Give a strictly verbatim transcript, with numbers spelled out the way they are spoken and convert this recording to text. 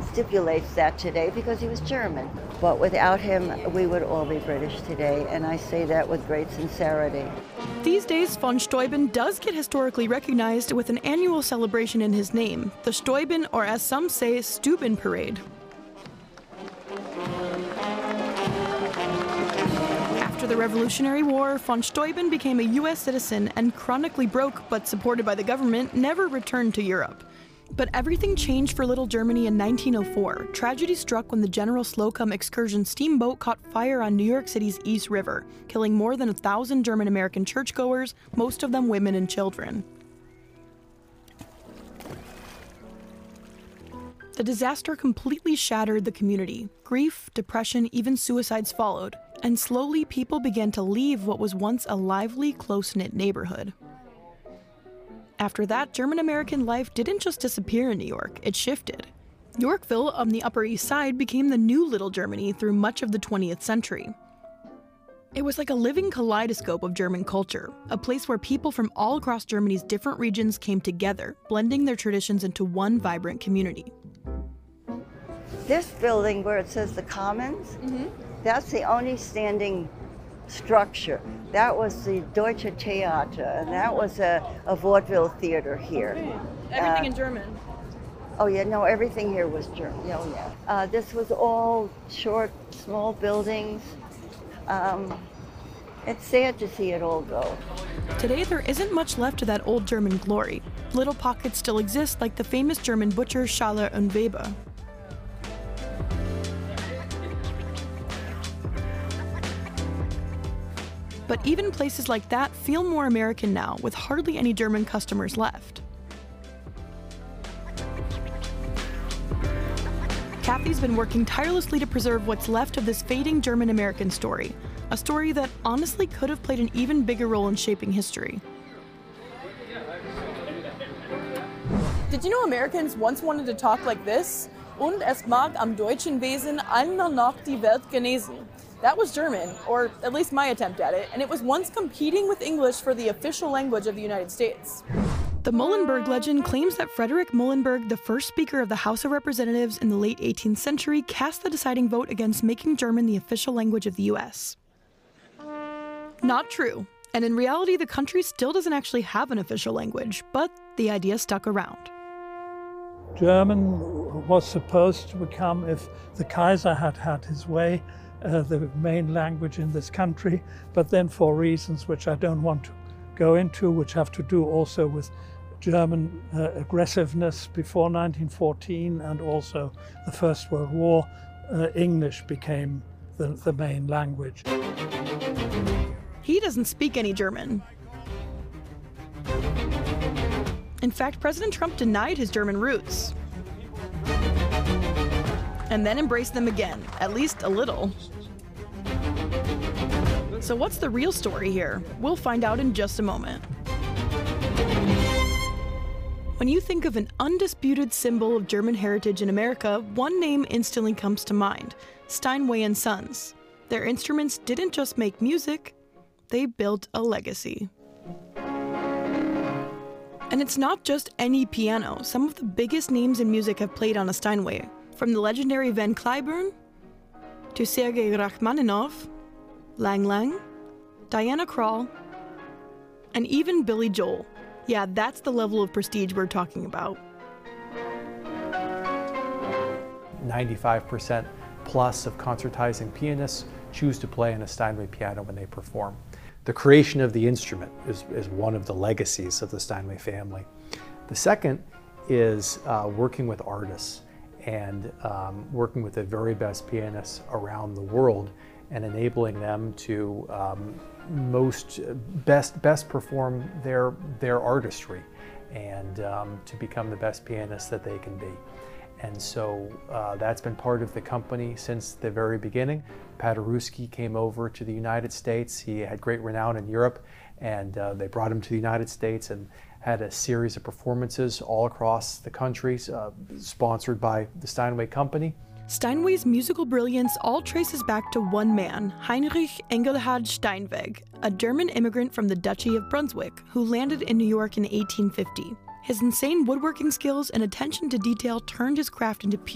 stipulates that today because he was German. But without him, we would all be British today, and I say that with great sincerity. These days, von Steuben does get historically recognized with an annual celebration in his name, the Steuben, or as some say, Stuben Parade. After the Revolutionary War, von Steuben became a U S citizen and, chronically broke but supported by the government, never returned to Europe. But everything changed for Little Germany in nineteen oh four. Tragedy struck when the General Slocum excursion steamboat caught fire on New York City's East River, killing more than a thousand German-American churchgoers, most of them women and children. The disaster completely shattered the community. Grief, depression, even suicides followed, and slowly people began to leave what was once a lively, close-knit neighborhood. After that, German-American life didn't just disappear in New York, it shifted. Yorkville on the Upper East Side became the new Little Germany through much of the twentieth century. It was like a living kaleidoscope of German culture, a place where people from all across Germany's different regions came together, blending their traditions into one vibrant community. This building where it says the Commons, mm-hmm. that's the only standing structure. That was the Deutsche Theater, and that was a, a vaudeville theater here. Okay. Everything uh, in German? Oh yeah, no, everything here was German. Oh yeah. Uh, this was all short, small buildings. Um, it's sad to see it all go. Today, there isn't much left of that old German glory. Little pockets still exist, like the famous German butcher Schaller und Weber. But even places like that feel more American now, with hardly any German customers left. Kathy's been working tirelessly to preserve what's left of this fading German-American story, a story that honestly could have played an even bigger role in shaping history. Did you know Americans once wanted to talk like this? Und es mag am deutschen Wesen einmal noch die Welt genesen. That was German, or at least my attempt at it, and it was once competing with English for the official language of the United States. The Muhlenberg legend claims that Frederick Muhlenberg, the first Speaker of the House of Representatives in the late eighteenth century, cast the deciding vote against making German the official language of the U S. Not true, and in reality the country still doesn't actually have an official language, but the idea stuck around. German was supposed to become, if the Kaiser had had his way, uh, the main language in this country, but then for reasons which I don't want to go into, which have to do also with German uh, aggressiveness before nineteen fourteen and also the First World War, uh, English became the, the main language. He doesn't speak any German. In fact, President Trump denied his German roots. And then embraced them again, at least a little. So what's the real story here? We'll find out in just a moment. When you think of an undisputed symbol of German heritage in America, one name instantly comes to mind: Steinway and Sons. Their instruments didn't just make music, they built a legacy. And it's not just any piano. Some of the biggest names in music have played on a Steinway, from the legendary Van Cliburn to Sergei Rachmaninoff, Lang Lang, Diana Krall, and even Billy Joel. Yeah, that's the level of prestige we're talking about. ninety-five percent plus of concertizing pianists choose to play on a Steinway piano when they perform. The creation of the instrument is, is one of the legacies of the Steinway family. The second is uh, working with artists and um, working with the very best pianists around the world and enabling them to um, most best best perform their their artistry and um, to become the best pianists that they can be. And so uh, that's been part of the company since the very beginning. Paderewski came over to the United States. He had great renown in Europe, and uh, they brought him to the United States and had a series of performances all across the country, uh, sponsored by the Steinway Company. Steinway's musical brilliance all traces back to one man, Heinrich Engelhard Steinweg, a German immigrant from the Duchy of Brunswick who landed in New York in eighteen fifty. His insane woodworking skills and attention to detail turned his craft into